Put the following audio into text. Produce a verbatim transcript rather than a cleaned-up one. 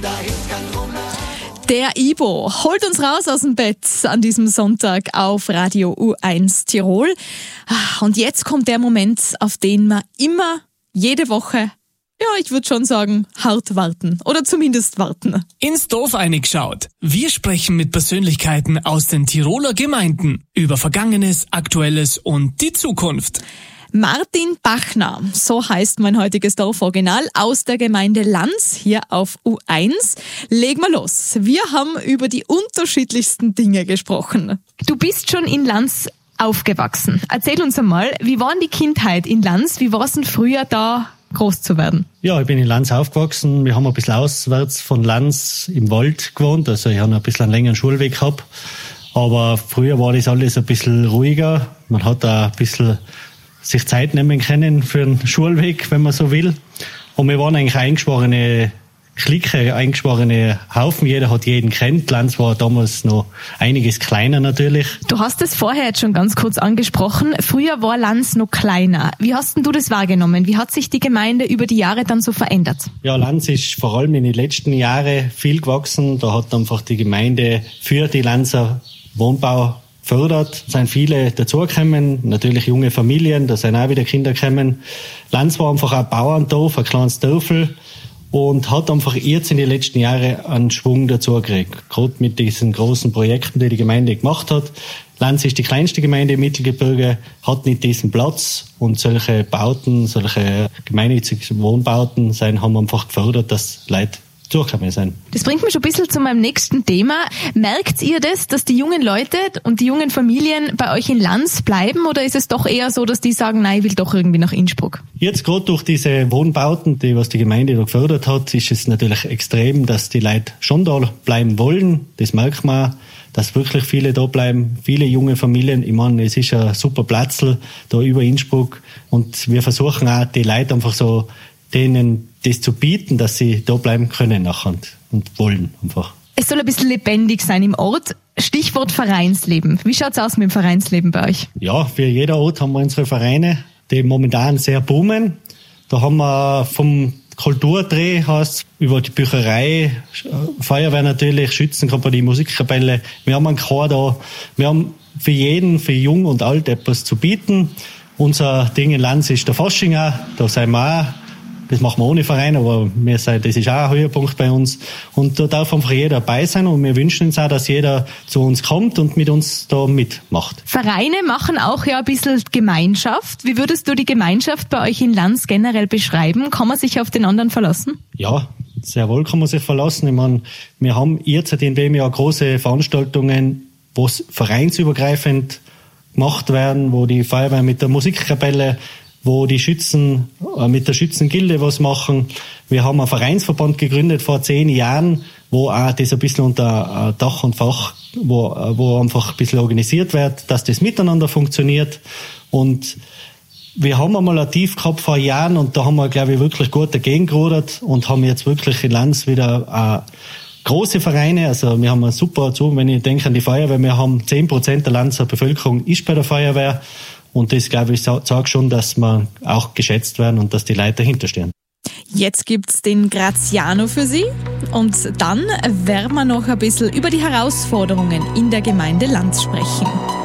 Der Ibo holt uns raus aus dem Bett an diesem Sonntag auf Radio U eins Tirol. Und jetzt kommt der Moment, auf den wir immer, jede Woche, ja, ich würde schon sagen, hart warten. Oder zumindest warten. Ins Dorf eingeschaut. Wir sprechen mit Persönlichkeiten aus den Tiroler Gemeinden über Vergangenes, Aktuelles und die Zukunft. Martin Bachner, so heißt mein heutiges Dorforiginal, aus der Gemeinde Lanz hier auf U eins. Legen wir los. Wir haben über die unterschiedlichsten Dinge gesprochen. Du bist schon in Lanz aufgewachsen. Erzähl uns einmal, wie war denn die Kindheit in Lanz? Wie war es denn früher da, groß zu werden? Ja, ich bin in Lanz aufgewachsen. Wir haben ein bisschen auswärts von Lanz im Wald gewohnt. Also ich habe ein bisschen einen längeren Schulweg gehabt. Aber früher war das alles ein bisschen ruhiger. Man hat da ein bisschen sich Zeit nehmen können für einen Schulweg, wenn man so will. Und wir waren eigentlich eingeschworene Clique, eingeschworene Haufen. Jeder hat jeden kennt. Lanz war damals noch einiges kleiner natürlich. Du hast es vorher jetzt schon ganz kurz angesprochen. Früher war Lanz noch kleiner. Wie hast denn du das wahrgenommen? Wie hat sich die Gemeinde über die Jahre dann so verändert? Ja, Lanz ist vor allem in den letzten Jahren viel gewachsen. Da hat einfach die Gemeinde für die Lanzer Wohnbau fördert, sind viele dazugekommen, natürlich junge Familien, da sind auch wieder Kinder gekommen. Lanz war einfach ein Bauerndorf, ein kleines Dörfel und hat einfach jetzt in den letzten Jahren einen Schwung dazu gekriegt. Gerade mit diesen großen Projekten, die die Gemeinde gemacht hat. Lanz ist die kleinste Gemeinde im Mittelgebirge, hat nicht diesen Platz und solche Bauten, solche gemeinnützigen Wohnbauten sind, haben einfach gefördert, dass Leute durchgekommen sind. Das bringt mich schon ein bisschen zu meinem nächsten Thema. Merkt ihr das, dass die jungen Leute und die jungen Familien bei euch in Lanz bleiben oder ist es doch eher so, dass die sagen, nein, ich will doch irgendwie nach Innsbruck? Jetzt gerade durch diese Wohnbauten, die was die Gemeinde da gefördert hat, ist es natürlich extrem, dass die Leute schon da bleiben wollen. Das merkt man, dass wirklich viele da bleiben, viele junge Familien. Ich meine, es ist ein super Platzl da über Innsbruck und wir versuchen auch die Leute einfach so denen das zu bieten, dass sie da bleiben können nachher und wollen einfach. Es soll ein bisschen lebendig sein im Ort. Stichwort Vereinsleben. Wie schaut's aus mit dem Vereinsleben bei euch? Ja, für jeder Ort haben wir unsere Vereine, die momentan sehr boomen. Da haben wir vom Kulturdreh heißt über die Bücherei, Feuerwehr natürlich, Schützenkompanie, Musikkapelle. Wir haben einen Chor da. Wir haben für jeden, für jung und alt etwas zu bieten. Unser Ding in Lanz ist der Fasching auch. Da sind wir auch. Das machen wir ohne Verein, aber wir sagen, das ist auch ein Höhepunkt bei uns. Und da darf einfach jeder dabei sein und wir wünschen uns auch, dass jeder zu uns kommt und mit uns da mitmacht. Vereine machen auch ja ein bisschen Gemeinschaft. Wie würdest du die Gemeinschaft bei euch in Lanz generell beschreiben? Kann man sich auf den anderen verlassen? Ja, sehr wohl kann man sich verlassen. Ich meine, wir haben jetzt in dem Jahr große Veranstaltungen, wo es vereinsübergreifend gemacht werden, wo die Feuerwehr mit der Musikkapelle, wo die Schützen äh, mit der Schützengilde was machen. Wir haben einen Vereinsverband gegründet vor zehn Jahren, wo auch das ein bisschen unter äh, Dach und Fach, wo, äh, wo einfach ein bisschen organisiert wird, dass das miteinander funktioniert. Und wir haben einmal ein Tief gehabt vor Jahren und da haben wir, glaube ich, wirklich gut dagegen gerudert und haben jetzt wirklich in Lanz wieder äh, große Vereine. Also wir haben einen super zu, wenn ich denke an die Feuerwehr, wir haben zehn Prozent der Lanzer Bevölkerung ist bei der Feuerwehr. Und das, glaube ich, sagt schon, dass wir auch geschätzt werden und dass die Leute dahinter stehen. Jetzt gibt's den Graziano für Sie. Und dann werden wir noch ein bisschen über die Herausforderungen in der Gemeinde Lanz sprechen.